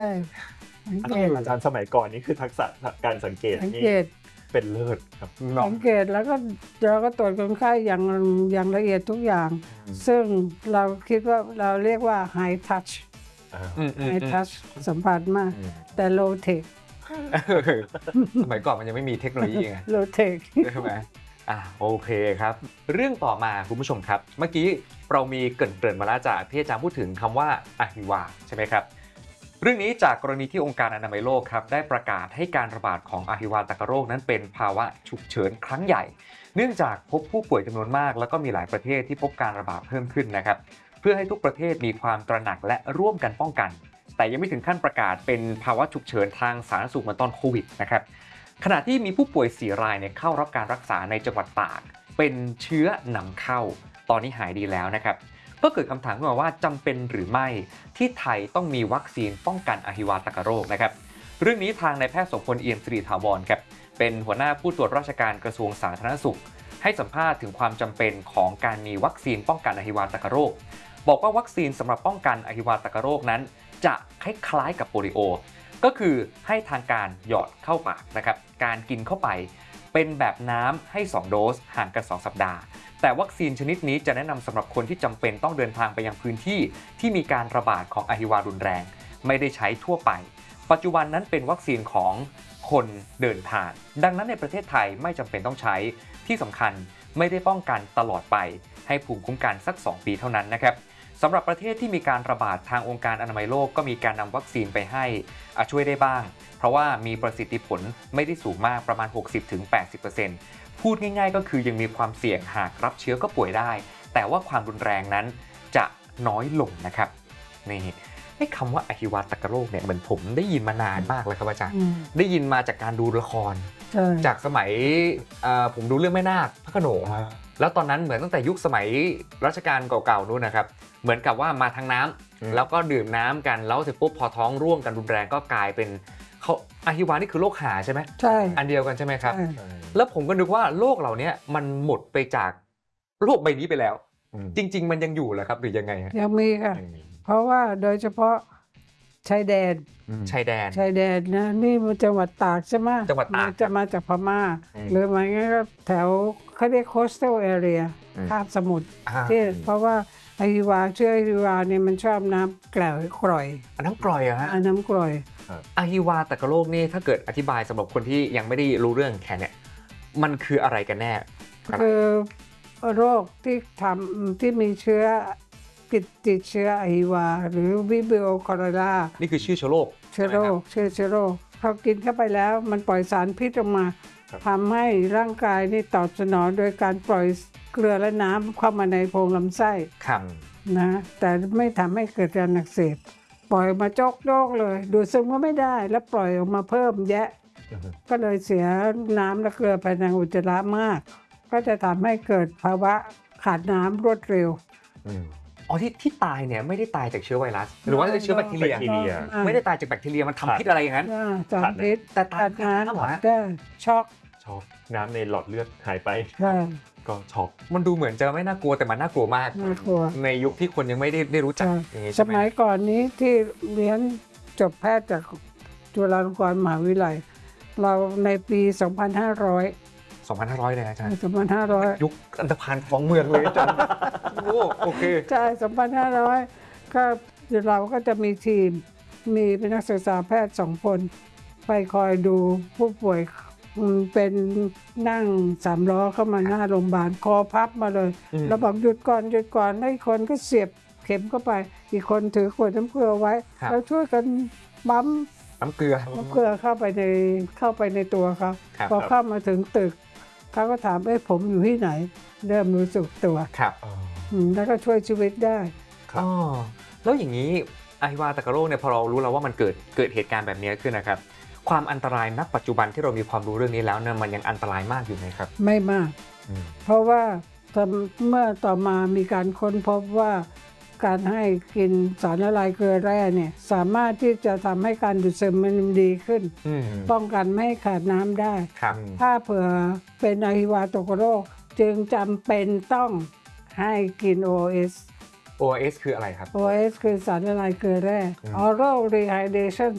ใช่สังเกตอาจารย์สมัยก่อนนี่คือทักษะการสังเกตสังนี่เกตเป็นเลิศครับสังเกตแล้วก็เราก็ตรวจคนไข้อย่างละเอียดทุกอย่าง ซึ่งเราคิดว่าเราเรียกว่า high touch high touch สัมผัสมาก แต่ low tech สมัยก่อนมันยังไม่มีเทคโนโลยีไง low tech ใช่ไหมโอเคครับเรื่องต่อมาคุณผู้ชมครับเมื่อกี้เรามีเกริ่นมาแล้วจากที่อาจารย์พูดถึงคำว่าอะฮิวาใช่ไหมครับเรื่องนี้จากกรณีที่องค์การอนามัยโลกครับได้ประกาศให้การระบาดของอะฮิวาตากโรคนั้นเป็นภาวะฉุกเฉินครั้งใหญ่เนื่องจากพบผู้ป่วยจำนวนมากแล้วก็มีหลายประเทศที่พบการระบาดเพิ่มขึ้นนะครับเพื่อให้ทุกประเทศมีความตระหนักและร่วมกันป้องกันแต่ยังไม่ถึงขั้นประกาศเป็นภาวะฉุกเฉินทางสาธารณสุขเหมือนตอนโควิดนะครับขณะที่มีผู้ป่วย4 รายเข้ารับการรักษาในจังหวัดตากเป็นเชื้อนำเข้าตอนนี้หายดีแล้วนะครับก็เกิดคำถามขึ้นมาว่าจำเป็นหรือไม่ที่ไทยต้องมีวัคซีนป้องกันอะฮิวาตกโรคนะครับเรื่องนี้ทางนายแพทย์โสมพล เอี่ยมสิริถาวรครับเป็นหัวหน้าผู้ตรวจราชการกระทรวงสาธารณสุขให้สัมภาษณ์ถึงความจำเป็นของการมีวัคซีนป้องกันอะฮิวาตกโรคบอกว่าวัคซีนสำหรับป้องกันอะฮิวาตกโรคนั้นจะคล้ายๆกับโปลิโอก็คือให้ทางการหยอดเข้าปากนะครับการกินเข้าไปเป็นแบบน้ำให้2 โดสห่างกัน2 สัปดาห์แต่วัคซีนชนิดนี้จะแนะนำสำหรับคนที่จำเป็นต้องเดินทางไปยังพื้นที่ที่มีการระบาดของอะฮิวารุนแรงไม่ได้ใช้ทั่วไปปัจจุบันนั้นเป็นวัคซีนของคนเดินทางดังนั้นในประเทศไทยไม่จำเป็นต้องใช้ที่สำคัญไม่ได้ป้องกันตลอดไปให้ภูมิคุ้มกันสัก2 ปีเท่านั้นนะครับสำหรับประเทศที่มีการระบาดทางองค์การอนามัยโลกก็มีการนำวัคซีนไปให้ช่วยได้บ้างเพราะว่ามีประสิทธิผลไม่ได้สูงมากประมาณ 60-80%พูดง่ายๆก็คือยังมีความเสี่ยงหากรับเชื้อก็ป่วยได้แต่ว่าความรุนแรงนั้นจะน้อยลงนะครับนี่ให้คำว่าอะฮิวาตกโรคเนี่ยเหมือนผมได้ยินมานานมากเลยครับอาจารย์ได้ยินมาจากการดูละครจากสมัยผมดูเรื่องแม่นาคพระโขนงแล้วตอนนั้นเหมือนตั้งแต่ยุคสมัยรัชกาลเก่าๆนู้นนะครับเหมือนกับว่ามาทางน้ำแล้วก็ดื่มน้ำกันแล้วเสร็จปุ๊บพอท้องร่วงกันรุนแรงก็กลายเป็นเขาอะฮิวานี่คือโรคหาใช่ไหมใช่อันเดียวกันใช่ไหมครับแล้วผมก็นึกว่าโรคเหล่านี้มันหมดไปจากโลกใบนี้ไปแล้วจริงๆมันยังอยู่เหรอครับหรือยังไงยังมีค่ะเพราะว่าโดยเฉพาะชายแดนนะนี่มันจังหวัดตากใช่ไหมจังหวัดตากจะมาจากพม่าหรือไม่งั้นก็แถวเขาเรียก coastal area คาบสมุทรที่เพราะว่าอะฮิวาเชื้ออะฮิวาเนี่ยมันชอบน้ำกร่อยน้ำกร่อยเหรอฮะน้ำกร่อยอะฮิวาตกโรคนี่ถ้าเกิดอธิบายสำหรับคนที่ยังไม่ได้รู้เรื่องแค่เนี่ยมันคืออะไรกันแน่คือโรคที่มีเชื้อติดเชื้ออะฮิวาหรือวิบริโอคอเรล่านี่คือชื่อเชื้อโรคเขากินเข้าไปแล้วมันปล่อยสารพิษออกมาทำให้ร่างกายนี่ตอบสนองโดยการปล่อยเกลือและน้ำเข้ามาในโพรงลำไส้นะแต่ไม่ทำให้เกิดการอักเสบปล่อยมาโจกเลยดูดซึมก็ไม่ได้แล้วปล่อยออกมาเพิ่มแยะก็เลยเสียน้ำและเกลือภายในอุจจาระมากก็จะทำให้เกิดภาวะขาดน้ำรวดเร็วที่ตายเนี่ยไม่ได้ตายจากเชื้อไวรัสหรือว่าเชื้อแบคทีเรียไม่ได้ตายจากแบคทีเรียมันทำพิษอะไรอย่างนั้นทำพิษแต่ตายน้ำเหรอได้ช็อกน้ำในหลอดเลือดหายไปก็ช็อกมันดูเหมือนจะไม่น่ากลัวแต่มันน่ากลัวมากในยุคที่คนยังไม่ได้รู้จักสมัยก่อนนี้ที่เรียนจบแพทย์จากจุฬาลงกรณ์มหาวิทยาลัยเราในปี 2500 เลยอาจารย์ 2500 ยุคอันธพาลของเมืองเลยอาจารย์โอเคใช่2500ก็เราก็จะมีทีมมีเป็นนักศึกษาแพทย์2 คนไปคอยดูผู้ป่วยเป็นนั่ง3 ล้อเข้ามาหน้าโรงพยาบาลคอพับมาเลยแล้วบอกหยุดก่อนให้คนก็เสียบเข็มเข้าไปอีกคนถือขวดน้ำเกลือไว้แล้วช่วยกันปั๊มน้ำเกลือเข้าไปในตัวเขาพอเข้ามาถึงตึกเขาก็ถามผมอยู่ที่ไหนเริ่มรู้สึกตัวแล้วก็ช่วยชีวิตได้แล้วอย่างนี้อะฮิวาตกโรคเนี่ยพอเรารู้แล้วว่ามันเกิดเหตุการณ์แบบนี้ขึ้นนะครับความอันตรายณปัจจุบันที่เรามีความรู้เรื่องนี้แล้วเนี่ยมันยังอันตรายมากอยู่ไหมครับไม่มากเพราะว่าเมื่อต่อมามีการค้นพบว่าการให้กินสารละลายเกลือแร่เนี่ยสามารถที่จะทำให้การดูดซึมมันดีขึ้นป้องกันไม่ให้ขาดน้ำได้ถ้าเผื่อเป็นอะฮิวาตกโรคจึงจำเป็นต้องให้กิน OS คืออะไรครับ OS คือสารละลายเกลือแร่ Oral Rehydration